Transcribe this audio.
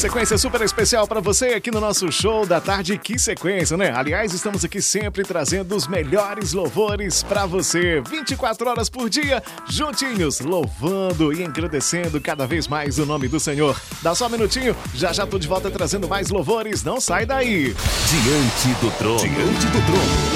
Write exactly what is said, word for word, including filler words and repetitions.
Sequência super especial para você aqui no nosso show da tarde. Que sequência, né? Aliás, estamos aqui sempre trazendo os melhores louvores para você. vinte e quatro horas por dia, juntinhos, louvando e engrandecendo cada vez mais o nome do Senhor. Dá só um minutinho, já já tô de volta trazendo mais louvores. Não sai daí. Diante do trono. Diante do trono.